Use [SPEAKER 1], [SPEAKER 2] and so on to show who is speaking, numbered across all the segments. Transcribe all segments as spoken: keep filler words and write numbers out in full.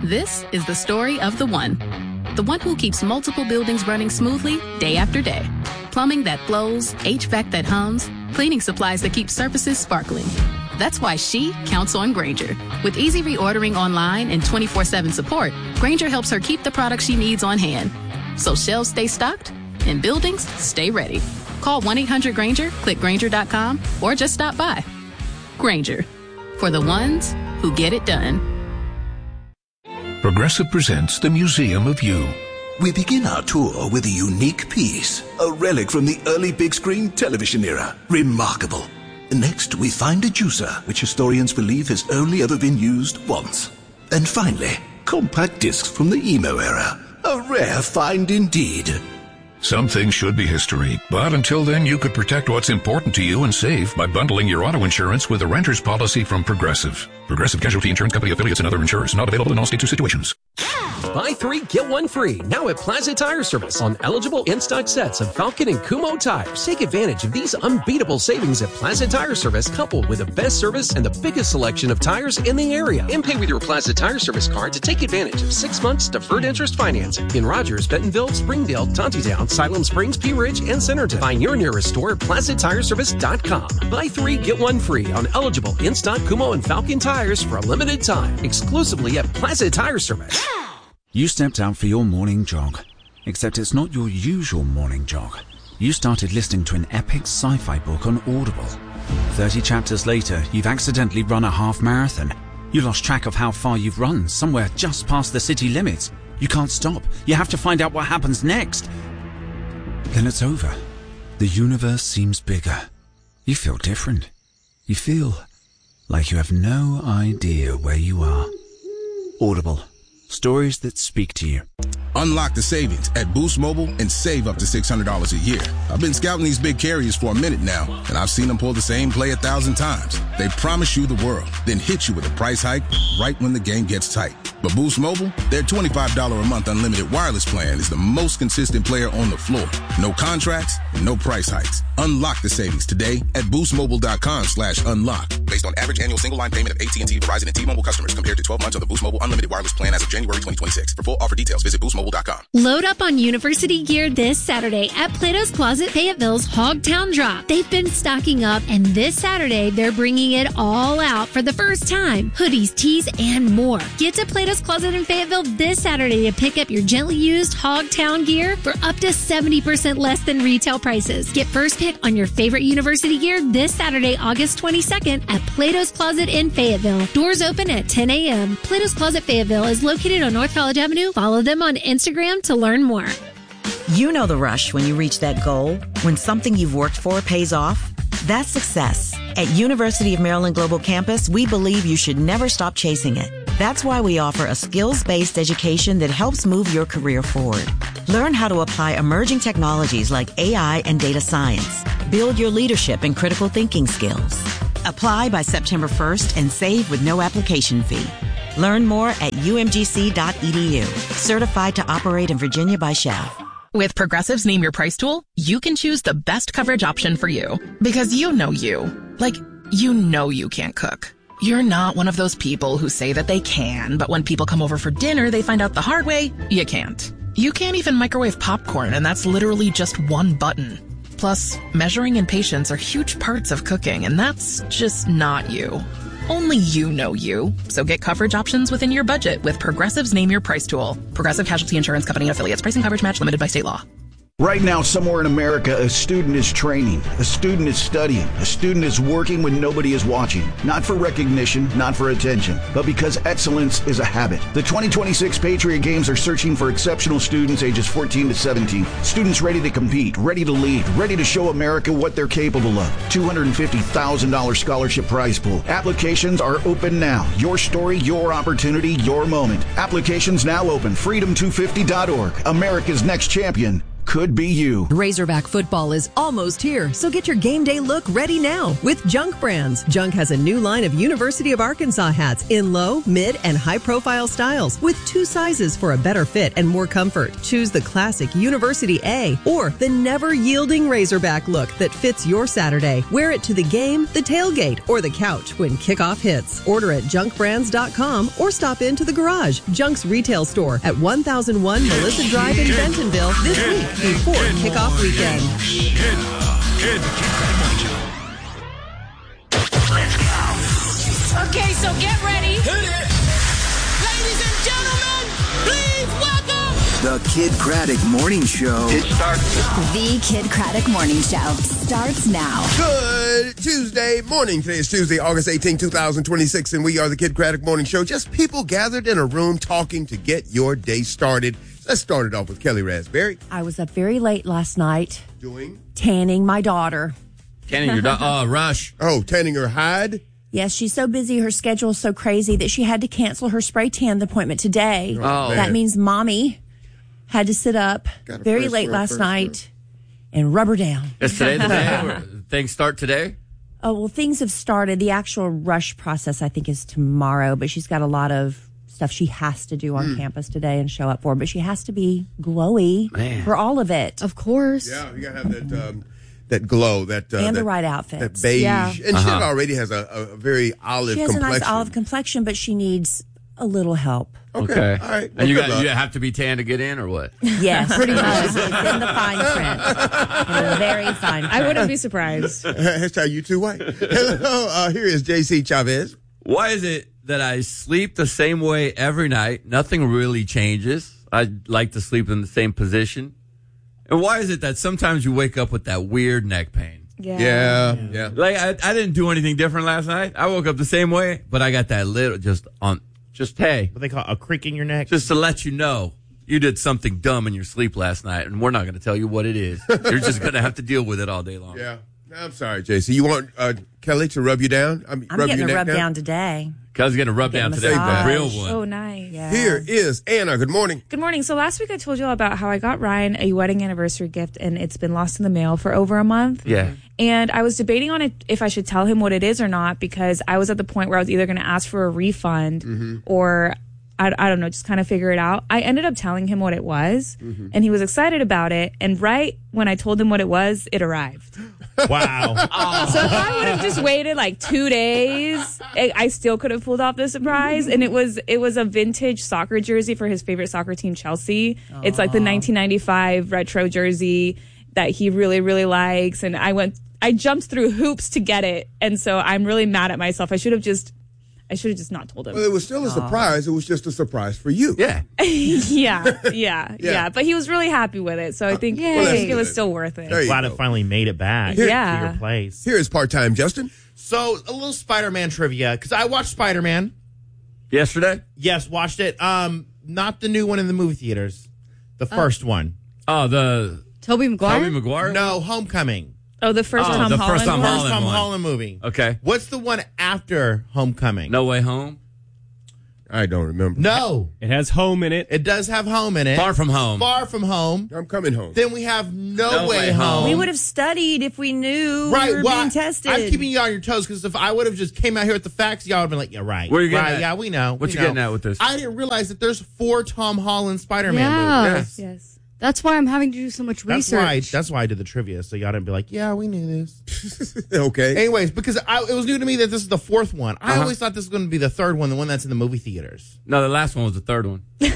[SPEAKER 1] This is the story of the one. The one who keeps multiple buildings running smoothly day after day. Plumbing that flows, H V A C that hums, cleaning supplies that keep surfaces sparkling. That's why she counts on Grainger. With easy reordering online and twenty-four seven support, Grainger helps her keep the products she needs on hand. So shelves stay stocked and buildings stay ready. Call one eight hundred Grainger, click Grainger dot com, or just stop by. Grainger, for the ones who get it done.
[SPEAKER 2] Progressive presents the Museum of You.
[SPEAKER 3] We begin our tour with a unique piece, a relic from the early big screen television era. Remarkable. Next, we find a juicer, which historians believe has only ever been used once. And finally, compact discs from the emo era. A rare find indeed.
[SPEAKER 2] Some things should be history, but until then you could protect what's important to you and save by bundling your auto insurance with a renter's policy from Progressive. Progressive Casualty Insurance Company affiliates and other insurers. Not available in all states or situations.
[SPEAKER 4] Buy three, get one free. Now at Plaza Tire Service on eligible in-stock sets of Falcon and Kumho tires. Take advantage of these unbeatable savings at Plaza Tire Service, coupled with the best service and the biggest selection of tires in the area. And pay with your Plaza Tire Service card to take advantage of six months deferred interest financing in Rogers, Bentonville, Springdale, Tontitown, Siloam Springs, Pea Ridge, and Centerton. Find your nearest store at plaza tire service dot com. Buy three, get one free on eligible in-stock Kumho and Falcon tires for a limited time, exclusively at Plaza Tire Service.
[SPEAKER 5] You stepped out for your morning jog, except it's not your usual morning jog. You started listening to an epic sci-fi book on Audible. Thirty chapters later, you've accidentally run a half marathon. You lost track of how far you've run, somewhere just past the city limits. You can't stop. You have to find out what happens next. Then it's over. The universe seems bigger. You feel different. You feel like you have no idea where you are. Audible. Stories that speak to you.
[SPEAKER 6] Unlock the savings at Boost Mobile and save up to six hundred dollars a year. I've been scouting these big carriers for a minute now, and I've seen them pull the same play a thousand times. They promise you the world, then hit you with a price hike right when the game gets tight. But Boost Mobile, their twenty-five dollars a month unlimited wireless plan is the most consistent player on the floor. No contracts, no price hikes. Unlock the savings today at boostmobile.com slash unlock. Based on average annual single line payment of A T and T, Verizon, and T-Mobile customers compared to twelve months of the Boost Mobile unlimited wireless plan as of January twenty twenty-six. For full offer details, visit boost mobile dot com.
[SPEAKER 7] Load up on university gear this Saturday at Plato's Closet Fayetteville's Hogtown Drop. They've been stocking up, and this Saturday they're bringing it all out for the first time. Hoodies, tees, and more. Get to Plato's Closet in Fayetteville this Saturday to pick up your gently used Hogtown gear for up to seventy percent less than retail prices. Get first pick on your favorite university gear this Saturday, August twenty-second at Plato's Closet in Fayetteville. Doors open at ten a.m. Plato's Closet Fayetteville is located on North College Avenue. Follow them on Instagram to learn more.
[SPEAKER 8] You know the rush when you reach that goal, when something you've worked for pays off. That's success. At University of Maryland Global Campus, we believe you should never stop chasing it. That's why we offer a skills-based education that helps move your career forward. Learn how to apply emerging technologies like A I and data science. Build your leadership and critical thinking skills. Apply by September first and save with no application fee. Learn more at u m g c dot e d u. Certified to operate in Virginia by S C H A F.
[SPEAKER 9] With Progressive's Name Your Price tool, you can choose the best coverage option for you. Because you know you. Like, you know you can't cook. You're not one of those people who say that they can, but when people come over for dinner, they find out the hard way, you can't. You can't even microwave popcorn, and that's literally just one button. Plus, measuring and patience are huge parts of cooking, and that's just not you. Only you know you. So get coverage options within your budget with Progressive's Name Your Price tool. Progressive Casualty Insurance Company and affiliates. Pricing coverage match limited by state law.
[SPEAKER 10] Right now, somewhere in America, a student is training, a student is studying, a student is working when nobody is watching. Not for recognition, not for attention, but because excellence is a habit. The twenty twenty-six Patriot Games are searching for exceptional students ages fourteen to seventeen. Students ready to compete, ready to lead, ready to show America what they're capable of. two hundred fifty thousand dollars scholarship prize pool. Applications are open now. Your story, your opportunity, your moment. Applications now open. freedom two fifty dot org. America's next champion. could be you.
[SPEAKER 11] Razorback football is almost here, so get your game day look ready now with Junk Brands. Junk has a new line of University of Arkansas hats in low, mid, and high-profile styles with two sizes for a better fit and more comfort. Choose the classic University A or the never-yielding Razorback look that fits your Saturday. Wear it to the game, the tailgate, or the couch when kickoff hits. Order at junk brands dot com or stop into the garage. Junk's retail store at one thousand one Melissa Drive in Bentonville this week before kickoff weekend.
[SPEAKER 12] Kid, kid, Let's go.
[SPEAKER 13] Okay, so get ready.
[SPEAKER 12] Hit it.
[SPEAKER 13] Ladies and gentlemen, please welcome
[SPEAKER 3] The Kid Craddock Morning Show.
[SPEAKER 14] It starts.
[SPEAKER 15] The Kid Craddock Morning Show starts now.
[SPEAKER 16] Good Tuesday morning. Today is Tuesday, August eighteenth, twenty twenty-six, and we are the Kid Craddock Morning Show. Just people gathered in a room talking to get your day started. Let's start it off with Kelly Raspberry.
[SPEAKER 17] I was up very late last night.
[SPEAKER 16] Doing?
[SPEAKER 17] Tanning my daughter.
[SPEAKER 18] Tanning your daughter? Oh, Rush.
[SPEAKER 16] Oh, tanning her hide?
[SPEAKER 17] Yes, she's so busy. Her schedule is so crazy that she had to cancel her spray tan appointment today.
[SPEAKER 18] Oh,
[SPEAKER 17] that means Mommy had to sit up very
[SPEAKER 16] first
[SPEAKER 17] late
[SPEAKER 16] word,
[SPEAKER 17] last
[SPEAKER 16] first
[SPEAKER 17] night and rub her down.
[SPEAKER 18] Is today the day? Or things start today?
[SPEAKER 17] Oh, well, things have started. The actual rush process, I think, is tomorrow, but she's got a lot of stuff she has to do on mm. campus today and show up for, but she has to be glowy Man. for all of it.
[SPEAKER 7] Of course.
[SPEAKER 16] Yeah, you gotta have that um, that glow, that uh,
[SPEAKER 17] and
[SPEAKER 16] that,
[SPEAKER 17] the right outfit,
[SPEAKER 16] that beige,
[SPEAKER 17] yeah.
[SPEAKER 16] and
[SPEAKER 18] uh-huh.
[SPEAKER 16] she already has a, a very olive.
[SPEAKER 17] She has
[SPEAKER 16] complexion.
[SPEAKER 17] a nice olive complexion, but she needs a little help.
[SPEAKER 16] Okay,
[SPEAKER 18] okay.
[SPEAKER 16] all right. Well,
[SPEAKER 18] and you
[SPEAKER 16] got
[SPEAKER 18] got you have to be tan to get in, or what?
[SPEAKER 17] Yes, pretty much. It's in the fine print. In the very fine print.
[SPEAKER 19] I wouldn't be surprised.
[SPEAKER 16] Hashtag you too white. Hello, uh, here is J C Chavez.
[SPEAKER 18] Why is it that I sleep the same way every night? Nothing really changes. I like to sleep in the same position. And why is it that sometimes you wake up with that weird neck pain?
[SPEAKER 19] Yeah.
[SPEAKER 16] Yeah. Yeah.
[SPEAKER 18] Like, I, I didn't do anything different last night. I woke up the same way, but I got that little, just on, just, hey.
[SPEAKER 20] What they call a creak in your neck?
[SPEAKER 18] Just to let you know you did something dumb in your sleep last night, and we're not going to tell you what it is. You're just going to have to deal with it all day long.
[SPEAKER 16] Yeah. I'm sorry, J C. You want uh, Kelly to rub you down? I mean,
[SPEAKER 17] I'm
[SPEAKER 16] rub
[SPEAKER 17] getting
[SPEAKER 16] your
[SPEAKER 17] a
[SPEAKER 16] neck
[SPEAKER 17] rub
[SPEAKER 16] down?
[SPEAKER 17] down today.
[SPEAKER 18] Kelly's getting a rub down today, the real one.
[SPEAKER 19] Oh, nice.
[SPEAKER 17] Yeah.
[SPEAKER 16] Here is Anna. Good morning.
[SPEAKER 19] Good morning. So last week I told you all about how I got Ryan a wedding anniversary gift, and it's been lost in the mail for over a month.
[SPEAKER 18] Yeah.
[SPEAKER 19] And I was debating on it if I should tell him what it is or not, because I was at the point where I was either going to ask for a refund mm-hmm. or I, I don't know, just kind of figure it out. I ended up telling him what it was, mm-hmm. and he was excited about it. And right when I told him what it was, it arrived.
[SPEAKER 20] Wow.
[SPEAKER 19] Oh. So if I would have just waited like two days, I, I still could have pulled off the surprise. And it was it was a vintage soccer jersey for his favorite soccer team, Chelsea. Aww. It's like the nineteen ninety-five retro jersey that he really, really likes. And I went, I jumped through hoops to get it. And so I'm really mad at myself. I should have just I should have just not told him.
[SPEAKER 16] Well, it was still a surprise. It was just a surprise for you.
[SPEAKER 18] Yeah.
[SPEAKER 19] yeah, yeah, yeah, yeah. But he was really happy with it. So I think, well, I think it was still worth it.
[SPEAKER 20] Glad go. it finally made it back
[SPEAKER 19] Here, yeah.
[SPEAKER 20] to your place.
[SPEAKER 16] Here is part-time Justin.
[SPEAKER 20] So, a little Spider-Man trivia, because I watched Spider-Man.
[SPEAKER 18] Yesterday?
[SPEAKER 20] Yes, watched it. Um, Not the new one in the movie theaters. The
[SPEAKER 19] oh.
[SPEAKER 20] first one.
[SPEAKER 18] Oh, the...
[SPEAKER 19] Tobey Maguire?
[SPEAKER 18] Tobey Maguire?
[SPEAKER 20] No, Homecoming.
[SPEAKER 19] Oh, the first
[SPEAKER 18] oh,
[SPEAKER 19] Tom
[SPEAKER 18] the
[SPEAKER 19] Holland
[SPEAKER 18] first Tom
[SPEAKER 19] one?
[SPEAKER 18] Holland
[SPEAKER 20] First Tom
[SPEAKER 18] one.
[SPEAKER 20] Holland movie.
[SPEAKER 18] Okay.
[SPEAKER 20] What's the one after Homecoming?
[SPEAKER 18] No Way Home?
[SPEAKER 16] I don't remember.
[SPEAKER 20] No.
[SPEAKER 21] It has home in it.
[SPEAKER 20] It does have home in it.
[SPEAKER 18] Far From Home.
[SPEAKER 20] Far From Home.
[SPEAKER 16] I'm coming home.
[SPEAKER 20] Then we have No,
[SPEAKER 18] No
[SPEAKER 20] Way,
[SPEAKER 18] Way
[SPEAKER 20] home.
[SPEAKER 18] Home.
[SPEAKER 17] We would have studied if we knew
[SPEAKER 20] right,
[SPEAKER 17] we were
[SPEAKER 20] well,
[SPEAKER 17] being tested.
[SPEAKER 20] I'm keeping you on your toes, because if I would have just came out here with the facts, y'all would have been like, yeah, right.
[SPEAKER 18] Where are you getting
[SPEAKER 20] right,
[SPEAKER 18] at?
[SPEAKER 20] Yeah, we know.
[SPEAKER 18] What
[SPEAKER 20] we
[SPEAKER 18] you
[SPEAKER 20] know.
[SPEAKER 18] getting at with this?
[SPEAKER 20] I didn't realize that there's four Tom Holland Spider-Man
[SPEAKER 7] Yeah.
[SPEAKER 20] movies.
[SPEAKER 19] Yes. yes.
[SPEAKER 7] That's why I'm having to do so much
[SPEAKER 20] That's
[SPEAKER 7] research.
[SPEAKER 20] why, that's why I did the trivia, so y'all didn't be like, yeah, we knew this.
[SPEAKER 16] Okay.
[SPEAKER 20] Anyways, because I, it was new to me that this is the fourth one. I
[SPEAKER 18] Uh-huh.
[SPEAKER 20] always thought this was going to be the third one, the one that's in the movie theaters.
[SPEAKER 18] No, the last one was the third one.
[SPEAKER 20] Yeah,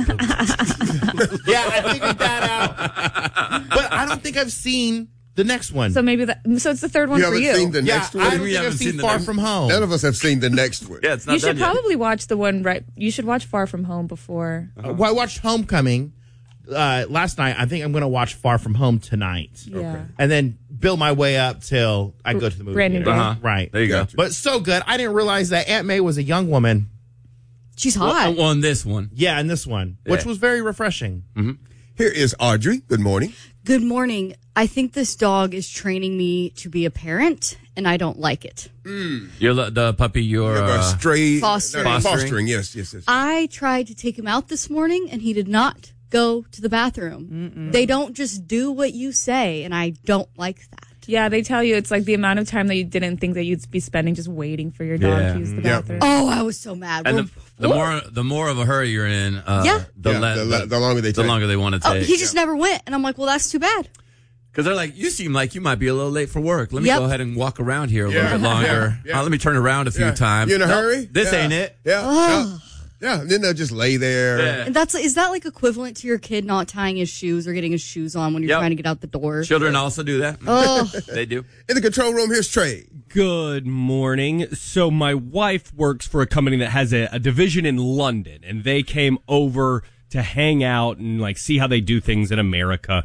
[SPEAKER 20] I figured that out. But I don't think I've seen the next one.
[SPEAKER 19] So maybe that. So it's the third one
[SPEAKER 16] You
[SPEAKER 19] for
[SPEAKER 16] haven't
[SPEAKER 19] you.
[SPEAKER 16] seen the
[SPEAKER 20] yeah,
[SPEAKER 16] next
[SPEAKER 20] I
[SPEAKER 16] one?
[SPEAKER 20] don't
[SPEAKER 18] We
[SPEAKER 20] think I've
[SPEAKER 18] haven't
[SPEAKER 20] seen,
[SPEAKER 18] seen the
[SPEAKER 20] Far
[SPEAKER 18] next-
[SPEAKER 20] From Home.
[SPEAKER 16] None of us have seen the next one.
[SPEAKER 18] Yeah, it's not
[SPEAKER 19] You should
[SPEAKER 18] done yet.
[SPEAKER 19] probably watch the one right. You should watch Far From Home before.
[SPEAKER 20] Uh, well, I watched Homecoming uh, last night. I think I'm going to watch Far From Home tonight.
[SPEAKER 19] Yeah.
[SPEAKER 16] Okay.
[SPEAKER 20] And then build my way up till I go to the movie
[SPEAKER 19] Brand new
[SPEAKER 20] theater.
[SPEAKER 19] day.
[SPEAKER 18] Uh-huh.
[SPEAKER 20] Right.
[SPEAKER 18] There you go.
[SPEAKER 20] But so good. I didn't realize that Aunt May was a young woman.
[SPEAKER 7] She's hot.
[SPEAKER 18] Well, on this one.
[SPEAKER 20] Yeah, in this one,
[SPEAKER 18] Yeah.
[SPEAKER 20] which was very refreshing.
[SPEAKER 18] Mm-hmm.
[SPEAKER 16] Here is Audrey. Good morning.
[SPEAKER 7] Good morning. I think this dog is training me to be a parent, and I don't like it.
[SPEAKER 16] Mm.
[SPEAKER 18] You're the, the puppy you're
[SPEAKER 16] You have a
[SPEAKER 18] uh,
[SPEAKER 16] stray
[SPEAKER 7] Fostering.
[SPEAKER 16] no,
[SPEAKER 18] Fostering.
[SPEAKER 16] fostering. Yes, yes, yes.
[SPEAKER 7] I tried to take him out this morning, and he did not
[SPEAKER 14] go to the bathroom. Mm-mm. They don't just do what you say, and I don't like that.
[SPEAKER 19] Yeah, they tell you it's like the amount of time that you didn't think that you'd be spending just waiting for your dog
[SPEAKER 18] Yeah.
[SPEAKER 19] to use the
[SPEAKER 18] Yep.
[SPEAKER 19] bathroom.
[SPEAKER 14] Oh, I was so mad.
[SPEAKER 18] And
[SPEAKER 14] We're-
[SPEAKER 18] the, the more the more of a hurry you're in, uh,
[SPEAKER 14] Yeah.
[SPEAKER 18] the,
[SPEAKER 16] Yeah,
[SPEAKER 18] le-
[SPEAKER 16] the
[SPEAKER 18] the,
[SPEAKER 16] le- the longer they
[SPEAKER 18] the
[SPEAKER 16] take.
[SPEAKER 18] longer they want to
[SPEAKER 14] oh,
[SPEAKER 18] take.
[SPEAKER 14] he just never went, and I'm like, well, that's too bad.
[SPEAKER 18] Because they're like, you seem like you might be a little late for work. Let me
[SPEAKER 14] Yep.
[SPEAKER 18] go ahead and walk around here a
[SPEAKER 16] Yeah.
[SPEAKER 18] little bit longer.
[SPEAKER 16] Yeah. Yeah.
[SPEAKER 18] Uh, let me turn around a few
[SPEAKER 16] Yeah.
[SPEAKER 18] times.
[SPEAKER 16] You in a
[SPEAKER 18] Nope,
[SPEAKER 16] hurry?
[SPEAKER 18] This
[SPEAKER 16] Yeah.
[SPEAKER 18] ain't it.
[SPEAKER 16] Yeah.
[SPEAKER 14] Oh.
[SPEAKER 16] Yeah. Yeah, and then they'll just lay there.
[SPEAKER 18] Yeah.
[SPEAKER 14] And that's is that like equivalent to your kid not tying his shoes or getting his shoes on when you're
[SPEAKER 18] Yep.
[SPEAKER 14] trying to get out the door?
[SPEAKER 18] Children also do that.
[SPEAKER 14] Oh.
[SPEAKER 18] They do.
[SPEAKER 16] In the control room, here's Trey.
[SPEAKER 21] Good morning. So my wife works for a company that has a, a division in London, and they came over to hang out and like see how they do things in America.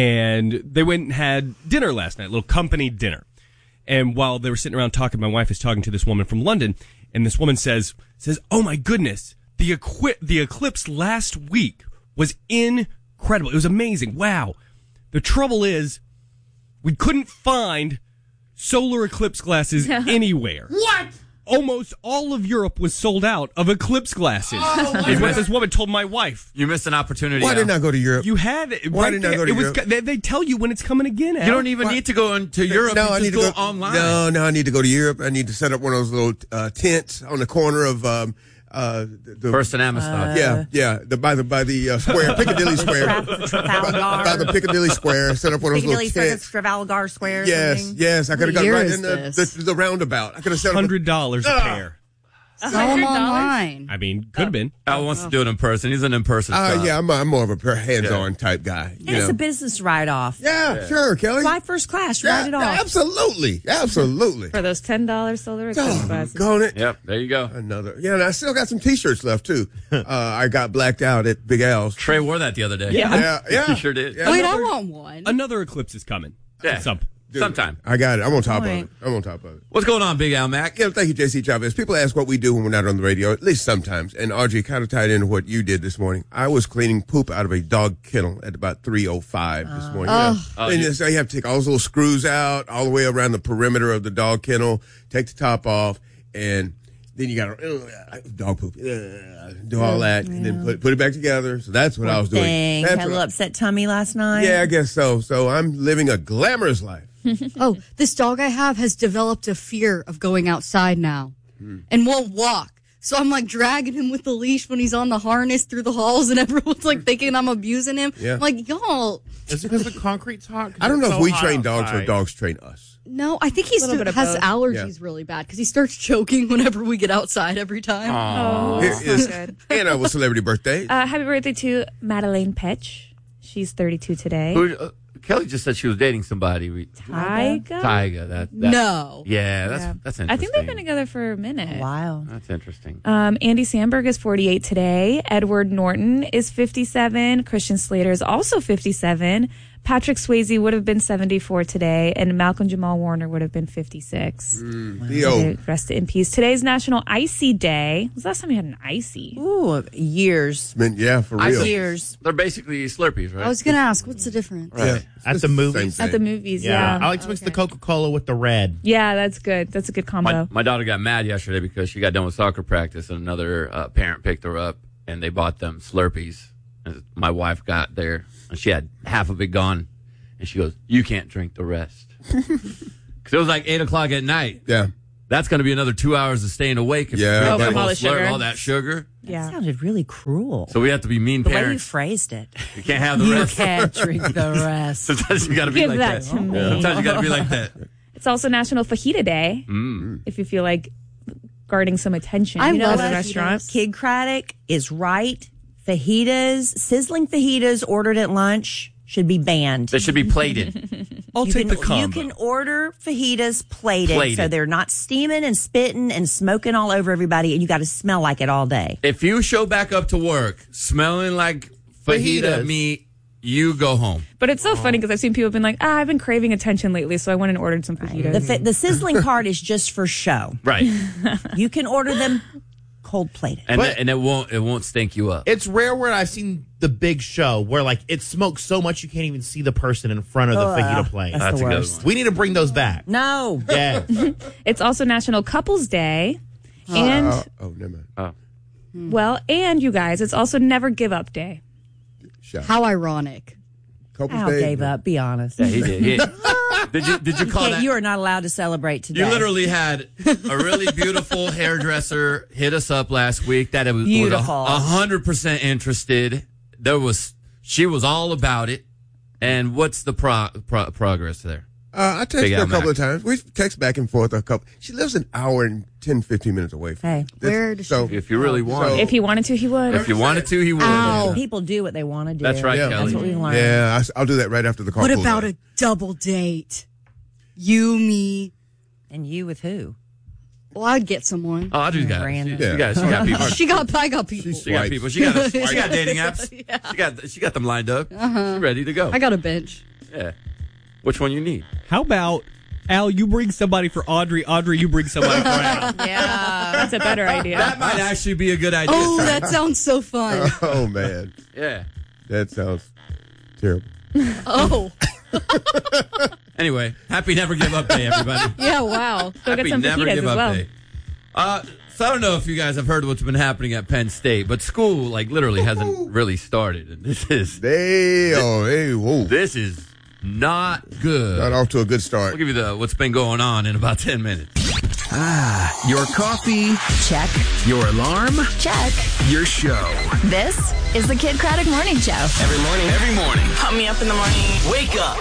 [SPEAKER 21] And they went and had dinner last night, a little company dinner. And while they were sitting around talking, my wife is talking to this woman from London, and this woman says, says, "Oh my goodness, the equi- the eclipse last week was incredible. It was amazing. Wow. The trouble is, we couldn't find solar eclipse glasses anywhere.
[SPEAKER 13] What?
[SPEAKER 21] Almost all of Europe was sold out of eclipse glasses.
[SPEAKER 16] Oh,
[SPEAKER 21] is what this woman told my wife.
[SPEAKER 18] You missed an opportunity.
[SPEAKER 16] Why
[SPEAKER 18] Al.
[SPEAKER 16] didn't I go to Europe?
[SPEAKER 21] You had it.
[SPEAKER 16] Why
[SPEAKER 21] right
[SPEAKER 16] didn't I
[SPEAKER 21] there.
[SPEAKER 16] go to
[SPEAKER 21] it was,
[SPEAKER 16] Europe?
[SPEAKER 21] They, they tell you when it's coming again, Al.
[SPEAKER 18] You don't even
[SPEAKER 16] Why-
[SPEAKER 18] need to go into Europe.
[SPEAKER 16] No,
[SPEAKER 18] you
[SPEAKER 16] I
[SPEAKER 18] just
[SPEAKER 16] need to
[SPEAKER 18] go,
[SPEAKER 16] go
[SPEAKER 18] online.
[SPEAKER 16] No, no, I need to go to Europe. I need to set up one of those little uh, tents on the corner of um, uh, the, the
[SPEAKER 18] First and Amistad.
[SPEAKER 16] Yeah, yeah. The by the by the uh, square, Piccadilly Square,
[SPEAKER 17] Trafalgar.
[SPEAKER 16] by, by the Piccadilly Square. Set up one of those
[SPEAKER 17] Piccadilly
[SPEAKER 16] little
[SPEAKER 17] Circus,
[SPEAKER 16] tents.
[SPEAKER 17] Trafalgar Square.
[SPEAKER 16] Yes,
[SPEAKER 17] something.
[SPEAKER 16] yes. I could have
[SPEAKER 14] What
[SPEAKER 16] got
[SPEAKER 14] year
[SPEAKER 16] right
[SPEAKER 14] is
[SPEAKER 16] in the,
[SPEAKER 14] this?
[SPEAKER 16] the, the roundabout. I could have set up.
[SPEAKER 21] Hundred dollars a
[SPEAKER 16] Ah.
[SPEAKER 21] pair.
[SPEAKER 14] Sell them online.
[SPEAKER 21] I mean, could have been.
[SPEAKER 18] Al wants to do it in person. He's an in-person.
[SPEAKER 16] Uh,
[SPEAKER 18] shop.
[SPEAKER 16] yeah, I'm, I'm more of a per- hands-on type guy.
[SPEAKER 17] And
[SPEAKER 16] You
[SPEAKER 17] it's
[SPEAKER 16] know?
[SPEAKER 17] a business write-off.
[SPEAKER 16] Yeah, sure, Kelly.
[SPEAKER 17] Fly first class,
[SPEAKER 16] Yeah,
[SPEAKER 17] write it off.
[SPEAKER 16] Absolutely, absolutely.
[SPEAKER 19] For those ten dollars solar eclipse glasses.
[SPEAKER 16] Gone it.
[SPEAKER 18] Yep. There you go.
[SPEAKER 16] Another. Yeah, and I still got some T-shirts left too. uh, I got blacked out at Big Al's.
[SPEAKER 18] Trey wore that the other day.
[SPEAKER 21] Yeah.
[SPEAKER 16] Yeah, yeah.
[SPEAKER 18] He sure did.
[SPEAKER 16] Yeah.
[SPEAKER 14] Wait, I want one.
[SPEAKER 21] Another eclipse is coming.
[SPEAKER 18] Yeah.
[SPEAKER 21] Some.
[SPEAKER 16] Dude,
[SPEAKER 18] Sometime.
[SPEAKER 16] I got it. I'm on top
[SPEAKER 17] Right.
[SPEAKER 16] of it. I'm on top of it.
[SPEAKER 18] What's going on, Big Al Mac?
[SPEAKER 16] Yeah, thank you, J C Chavez. People ask what we do when we're not on the radio, at least sometimes. And Audrey kind of tied into what you did this morning. I was cleaning poop out of a dog kennel at about three oh five this morning.
[SPEAKER 14] Oh.
[SPEAKER 16] Yeah. and you- so you have to take all those little screws out all the way around the perimeter of the dog kennel, take the top off, and then you got to uh, dog poop, uh, do all that, and then put, put it back together. So that's what I was doing.
[SPEAKER 17] Dang,
[SPEAKER 16] That's
[SPEAKER 17] had a
[SPEAKER 16] what
[SPEAKER 17] little
[SPEAKER 16] I-
[SPEAKER 17] upset tummy last night.
[SPEAKER 16] yeah, I guess so. So I'm living a glamorous life.
[SPEAKER 14] Oh, this dog I have has developed a fear of going outside now and won't walk. So I'm like dragging him with the leash when he's on the harness through the halls, and everyone's like thinking I'm abusing him.
[SPEAKER 16] Yeah.
[SPEAKER 14] I'm like, y'all,
[SPEAKER 20] Is it because the concrete talk?
[SPEAKER 16] I don't know
[SPEAKER 20] It's
[SPEAKER 16] if
[SPEAKER 20] so
[SPEAKER 16] we
[SPEAKER 20] hot
[SPEAKER 16] train dogs or
[SPEAKER 20] outside.
[SPEAKER 16] dogs train us.
[SPEAKER 14] no, I think he
[SPEAKER 19] Little bit of
[SPEAKER 14] has
[SPEAKER 19] both.
[SPEAKER 14] allergies really bad because he starts choking whenever we get outside every time.
[SPEAKER 19] Oh,
[SPEAKER 16] Here
[SPEAKER 19] that's
[SPEAKER 16] is
[SPEAKER 19] not good.
[SPEAKER 16] Anna with celebrity birthday.
[SPEAKER 19] Uh, happy birthday to Madeleine Petch. She's thirty-two today.
[SPEAKER 18] Who, uh, Kelly just said she was dating somebody. We-
[SPEAKER 19] Tyga?
[SPEAKER 18] Tyga. That, that.
[SPEAKER 14] No.
[SPEAKER 18] Yeah, that's
[SPEAKER 19] Yeah.
[SPEAKER 18] that's interesting.
[SPEAKER 19] I think they've been together for a minute.
[SPEAKER 17] Wow.
[SPEAKER 18] That's interesting.
[SPEAKER 19] Um, Andy Samberg is forty-eight today. Edward Norton is fifty-seven. Christian Slater is also fifty-seven. Patrick Swayze would have been seventy-four today, and Malcolm Jamal Warner would have been fifty-six.
[SPEAKER 16] Mm,
[SPEAKER 19] So
[SPEAKER 16] Theo.
[SPEAKER 19] they Rest in peace. Today's National Icy Day. When's the last time you had an icy?
[SPEAKER 17] Ooh, years.
[SPEAKER 16] Man, yeah, for real.
[SPEAKER 17] Years.
[SPEAKER 18] They're basically Slurpees, right?
[SPEAKER 14] I was going to ask, what's the difference?
[SPEAKER 18] Right.
[SPEAKER 16] Yeah.
[SPEAKER 20] At
[SPEAKER 16] It's
[SPEAKER 20] the
[SPEAKER 16] same
[SPEAKER 20] movies?
[SPEAKER 16] thing.
[SPEAKER 19] At the movies,
[SPEAKER 20] Yeah,
[SPEAKER 19] yeah.
[SPEAKER 20] I like to mix the Coca Cola with the red.
[SPEAKER 19] Yeah, that's good. That's a good combo.
[SPEAKER 18] My, my daughter got mad yesterday because she got done with soccer practice and another uh, parent picked her up and they bought them Slurpees. And my wife got there and she had half of it gone. And she goes, "You can't drink the rest." Because it was like eight o'clock at night.
[SPEAKER 16] Yeah.
[SPEAKER 18] That's going to be another two hours of staying awake. If
[SPEAKER 16] Yeah.
[SPEAKER 18] you drink
[SPEAKER 16] Oh,
[SPEAKER 18] that
[SPEAKER 19] from all
[SPEAKER 18] whole
[SPEAKER 19] the
[SPEAKER 18] slurp,
[SPEAKER 19] sugar.
[SPEAKER 18] all that sugar.
[SPEAKER 17] That
[SPEAKER 19] yeah.
[SPEAKER 17] sounded really cruel.
[SPEAKER 18] So we have to be mean
[SPEAKER 17] the way you
[SPEAKER 18] parents.
[SPEAKER 17] phrased it.
[SPEAKER 18] You can't have the
[SPEAKER 17] You
[SPEAKER 18] rest.
[SPEAKER 17] can't drink the rest.
[SPEAKER 18] Sometimes you got to be
[SPEAKER 19] Give
[SPEAKER 18] like
[SPEAKER 19] that
[SPEAKER 18] that.
[SPEAKER 19] to me.
[SPEAKER 18] Sometimes you got to be like that.
[SPEAKER 19] It's also National Fajita Day.
[SPEAKER 18] Mm.
[SPEAKER 19] If you feel like guarding some attention,
[SPEAKER 14] I
[SPEAKER 19] you know,
[SPEAKER 14] love
[SPEAKER 19] at a
[SPEAKER 14] fajitas.
[SPEAKER 19] restaurant.
[SPEAKER 17] Kid Craddock is right. Fajitas, sizzling fajitas ordered at lunch should be banned.
[SPEAKER 18] They should be plated.
[SPEAKER 21] I'll
[SPEAKER 17] you
[SPEAKER 21] take
[SPEAKER 17] can,
[SPEAKER 21] the combo.
[SPEAKER 17] You can order fajitas plated,
[SPEAKER 18] Plated.
[SPEAKER 17] so they're not steaming and spitting and smoking all over everybody, and you got to smell like it all day.
[SPEAKER 18] If you show back up to work smelling like fajita
[SPEAKER 20] Fajitas.
[SPEAKER 18] meat, you go home.
[SPEAKER 19] But it's so funny because I've seen people have been like, ah, I've been craving attention lately, so I went and ordered some fajitas.
[SPEAKER 17] The, fa- the sizzling part is just for show.
[SPEAKER 18] Right.
[SPEAKER 17] You can order them cold plated.
[SPEAKER 18] And
[SPEAKER 20] But-
[SPEAKER 18] and it won't it won't stink you up.
[SPEAKER 20] It's rare where I've seen the big show where like it smokes so much you can't even see the person in front of the
[SPEAKER 17] Ugh,
[SPEAKER 20] fajita plate.
[SPEAKER 17] that's the worst.
[SPEAKER 20] We need to bring those back.
[SPEAKER 17] No.
[SPEAKER 20] Yeah.
[SPEAKER 19] It's also National Couples Day. And,
[SPEAKER 16] Oh, oh, never mind.
[SPEAKER 18] Oh.
[SPEAKER 19] well, and you guys, it's also Never Give Up Day.
[SPEAKER 16] shot.
[SPEAKER 14] How ironic.
[SPEAKER 16] Couples
[SPEAKER 17] Al
[SPEAKER 16] Day.
[SPEAKER 17] gave up. Be honest.
[SPEAKER 18] Yeah, he did. He- did you did you
[SPEAKER 17] You
[SPEAKER 18] call
[SPEAKER 17] can't-
[SPEAKER 18] that?
[SPEAKER 17] You are not allowed to celebrate today.
[SPEAKER 18] You literally had a really beautiful hairdresser hit us up last week that it was
[SPEAKER 17] Beautiful.
[SPEAKER 18] a hundred percent interested. There was she was all about it. And what's the pro, pro, progress there?
[SPEAKER 16] Uh, I texted
[SPEAKER 18] Big
[SPEAKER 16] her a
[SPEAKER 18] Al
[SPEAKER 16] couple
[SPEAKER 18] Mac.
[SPEAKER 16] of times. We text back and forth a couple. She lives an hour and ten, fifteen minutes away from
[SPEAKER 17] Hey,
[SPEAKER 16] me.
[SPEAKER 14] where does
[SPEAKER 16] so,
[SPEAKER 14] she?
[SPEAKER 18] If you really want,
[SPEAKER 19] If he wanted to, he would.
[SPEAKER 18] if you wanted to, he would.
[SPEAKER 14] Ow.
[SPEAKER 17] People do what they want to do.
[SPEAKER 18] That's right,
[SPEAKER 16] Yeah.
[SPEAKER 18] Kelly.
[SPEAKER 17] That's what we learned.
[SPEAKER 16] Yeah, I, I'll do that right after the call.
[SPEAKER 14] What about a double date? You, me.
[SPEAKER 17] And you with who?
[SPEAKER 14] Well, I'd get someone.
[SPEAKER 18] Oh, Audrey's got it. She,
[SPEAKER 17] Brandon.
[SPEAKER 18] she
[SPEAKER 16] Yeah.
[SPEAKER 18] got she got people.
[SPEAKER 14] She got, I got people.
[SPEAKER 18] She got people. She got she got dating apps. She got she got them lined up.
[SPEAKER 14] Uh-huh.
[SPEAKER 18] She's ready to go.
[SPEAKER 14] I got a bench.
[SPEAKER 18] Yeah. Which one you need?
[SPEAKER 21] How about Al? You bring somebody for Audrey. Audrey, you bring somebody for Al.
[SPEAKER 19] Yeah, that's a better idea.
[SPEAKER 18] That might actually be a good idea.
[SPEAKER 14] Oh, that sounds so fun.
[SPEAKER 16] Oh man,
[SPEAKER 18] Yeah.
[SPEAKER 16] that sounds terrible.
[SPEAKER 14] Oh,
[SPEAKER 18] Anyway, happy Never Give Up Day, everybody.
[SPEAKER 19] Yeah, wow. Go get
[SPEAKER 18] Happy
[SPEAKER 19] some
[SPEAKER 18] Never
[SPEAKER 19] fajitas
[SPEAKER 18] Give
[SPEAKER 19] as
[SPEAKER 18] Up
[SPEAKER 19] well.
[SPEAKER 18] Day. Uh, so I don't know if you guys have heard what's been happening at Penn State, but school like literally hasn't really started, and this is
[SPEAKER 16] They, oh, hey, whoa.
[SPEAKER 18] this is not good.
[SPEAKER 16] Got off to a good start.
[SPEAKER 18] I'll give you the what's been going on in about ten minutes.
[SPEAKER 12] Ah, your coffee.
[SPEAKER 15] Check.
[SPEAKER 12] Your alarm.
[SPEAKER 15] Check.
[SPEAKER 12] Your show.
[SPEAKER 15] This is the Kid Craddock Morning Show.
[SPEAKER 12] Every morning. Every morning.
[SPEAKER 13] Pump me up in the morning.
[SPEAKER 12] Wake up.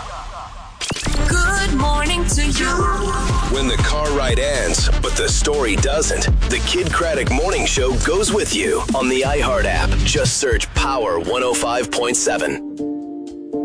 [SPEAKER 13] Good morning to you.
[SPEAKER 1] When the car ride ends, but the story doesn't, the Kid Craddock Morning Show goes with you on the iHeart app. Just search Power one oh five point seven.